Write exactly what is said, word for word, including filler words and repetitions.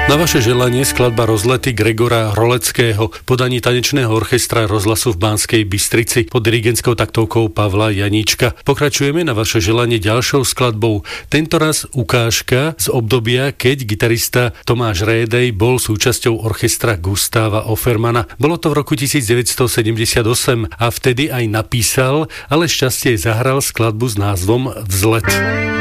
Na vaše želanie skladba Rozlety Gregora Hroleckého, podaní tanečného orchestra rozhlasu v Banskej Bystrici pod dirigentskou taktovkou Pavla Janíčka. Pokračujeme na vaše želanie ďalšou skladbou. Tentoraz ukážka z obdobia, keď gitarista Tomáš Rédej bol súčasťou orchestra Gustáva Offermana. Bolo to v roku devätnásťsedemdesiatosem a vtedy aj napísal, ale šťastie zahral skladbu s názvom Vzlet.